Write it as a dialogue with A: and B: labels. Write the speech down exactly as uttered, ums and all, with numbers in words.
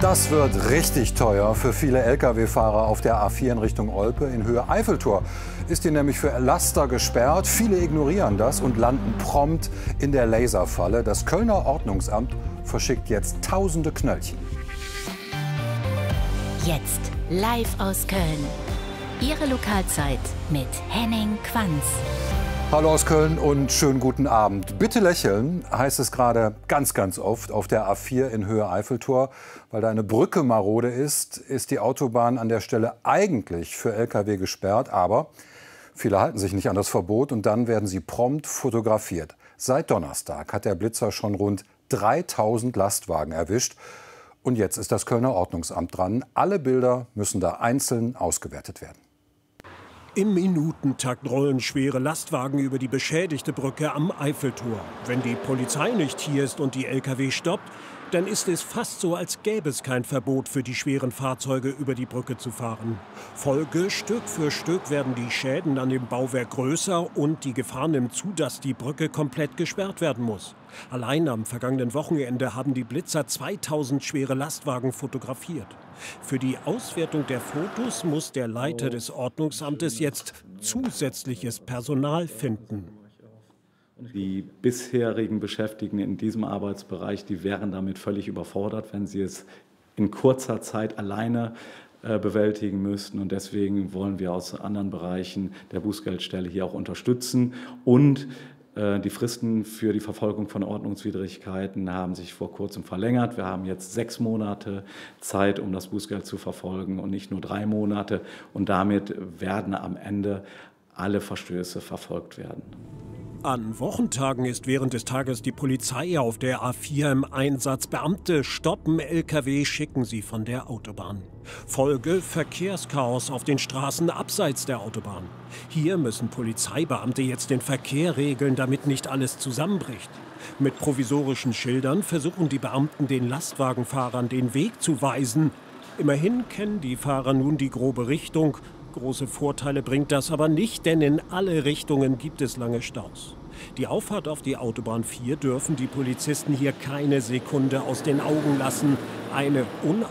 A: Das wird richtig teuer für viele L K W-Fahrer auf der A vier in Richtung Olpe. In Höhe Eiffeltor ist die nämlich für Laster gesperrt. Viele ignorieren das und landen prompt in der Laserfalle. Das Kölner Ordnungsamt verschickt jetzt tausende Knöllchen.
B: Jetzt live aus Köln. Ihre Lokalzeit mit Henning Quanz.
A: Hallo aus Köln und schönen guten Abend. Bitte lächeln, heißt es gerade ganz, ganz oft auf der A vier in Höhe Eiffeltor. Weil da eine Brücke marode ist, ist die Autobahn an der Stelle eigentlich für L K W gesperrt. Aber viele halten sich nicht an das Verbot und dann werden sie prompt fotografiert. Seit Donnerstag hat der Blitzer schon rund dreitausend Lastwagen erwischt. Und jetzt ist das Kölner Ordnungsamt dran. Alle Bilder müssen da einzeln ausgewertet werden.
C: Im Minutentakt rollen schwere Lastwagen über die beschädigte Brücke am Eiffeltor. Wenn die Polizei nicht hier ist und die L K W stoppt, dann ist es fast so, als gäbe es kein Verbot für die schweren Fahrzeuge über die Brücke zu fahren. Folge: Stück für Stück werden die Schäden an dem Bauwerk größer und die Gefahr nimmt zu, dass die Brücke komplett gesperrt werden muss. Allein am vergangenen Wochenende haben die Blitzer zweitausend schwere Lastwagen fotografiert. Für die Auswertung der Fotos muss der Leiter des Ordnungsamtes jetzt zusätzliches Personal finden.
D: Die bisherigen Beschäftigten in diesem Arbeitsbereich, die wären damit völlig überfordert, wenn sie es in kurzer Zeit alleine äh, bewältigen müssten. Und deswegen wollen wir aus anderen Bereichen der Bußgeldstelle hier auch unterstützen. Und äh, die Fristen für die Verfolgung von Ordnungswidrigkeiten haben sich vor kurzem verlängert. Wir haben jetzt sechs Monate Zeit, um das Bußgeld zu verfolgen und nicht nur drei Monate. Und damit werden am Ende alle Verstöße verfolgt werden.
C: An Wochentagen ist während des Tages die Polizei auf der A vier im Einsatz. Beamte stoppen L K W, schicken sie von der Autobahn. Folge: Verkehrschaos auf den Straßen abseits der Autobahn. Hier müssen Polizeibeamte jetzt den Verkehr regeln, damit nicht alles zusammenbricht. Mit provisorischen Schildern versuchen die Beamten den Lastwagenfahrern den Weg zu weisen. Immerhin kennen die Fahrer nun die grobe Richtung. Große Vorteile bringt das aber nicht, denn in alle Richtungen gibt es lange Staus. Die Auffahrt auf die Autobahn vier dürfen die Polizisten hier keine Sekunde aus den Augen lassen. Eine